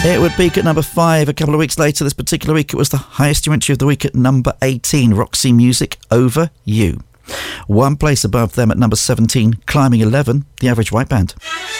It would peak at number 5 a couple of weeks later. This particular week it was the highest entry of the week at number 18, Roxy Music, Over You. One place above them at number 17, climbing 11, The Average White Band.